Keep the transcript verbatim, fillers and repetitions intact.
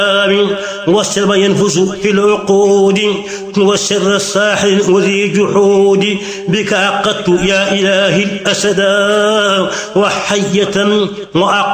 والسلب ينفس في العقود والسر الساحر وذي جحود بك عقدت يا إلهي الأسدا وحية وعقدت